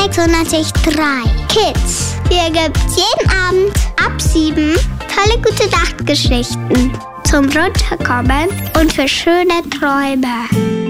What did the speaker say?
603 Kids. Hier gibt's jeden Abend ab 7 tolle Gute-Nacht-Geschichten zum Runterkommen und für schöne Träume.